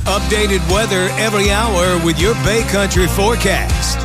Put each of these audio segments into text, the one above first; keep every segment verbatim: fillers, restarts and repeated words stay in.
Updated weather every hour with your Bay Country forecast.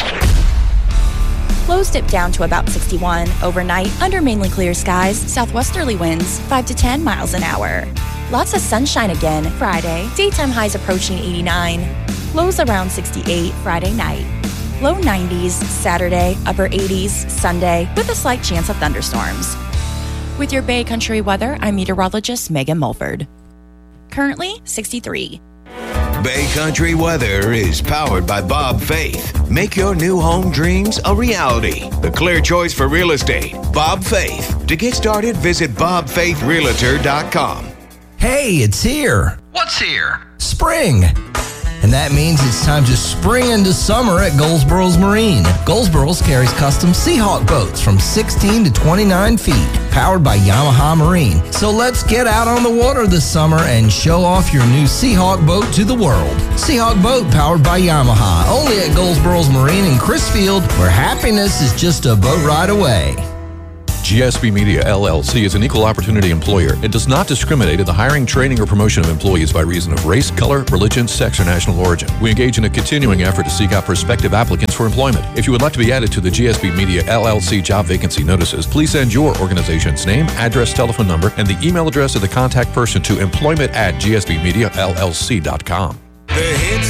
Lows dip down to about sixty-one. Overnight, under mainly clear skies, southwesterly winds five to ten miles an hour. Lots of sunshine again Friday. Daytime highs approaching eighty-nine. Lows around sixty-eight Friday night. Low nineties Saturday, upper eighties Sunday, with a slight chance of thunderstorms. With your Bay Country weather, I'm meteorologist Megan Mulford. Currently, sixty-three. Bay Country weather is powered by Bob Faith. Make your new home dreams a reality. The clear choice for real estate. Bob Faith. To get started, visit bob faith realtor dot com. Hey, it's here. What's here? Spring. And that means it's time to spring into summer at Goldsboro's Marine. Goldsboro's carries custom Seahawk boats from sixteen to twenty-nine feet, powered by Yamaha Marine. So let's get out on the water this summer and show off your new Seahawk boat to the world. Seahawk boat powered by Yamaha, only at Goldsboro's Marine in Crisfield, where happiness is just a boat ride away. G S B Media, L L C is an equal opportunity employer. It does not discriminate in the hiring, training, or promotion of employees by reason of race, color, religion, sex, or national origin. We engage in a continuing effort to seek out prospective applicants for employment. If you would like to be added to the G S B Media, L L C job vacancy notices, please send your organization's name, address, telephone number, and the email address of the contact person to employment at g s b media l l c dot com. The hits